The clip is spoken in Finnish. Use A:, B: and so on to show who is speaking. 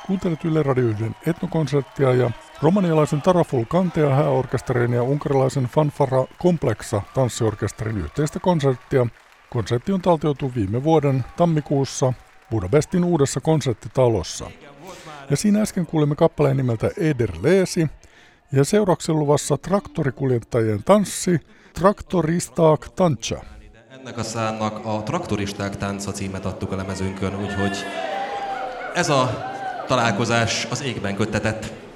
A: Kuuntelet Yle Radio 1 etnokonserttia ja romanialaisen Taraful Kantea hääorkesterin ja unkarilaisen Fanfara Complexa tanssiorkesterin yhteistä konserttia. Konsertti on taltioitu viime vuoden tammikuussa Budapestin uudessa konserttitalossa. Ja siinä äsken kuulimme kappaleen nimeltä Eder Leesi ja seuraavaksi luvassa traktorikuljettajien tanssi Traktoristák Tancsa.
B: Ennek a számnak a Traktoristák tánca címet adtuk a lemezünkön, úgyhogy ez a találkozás az égben köttetett.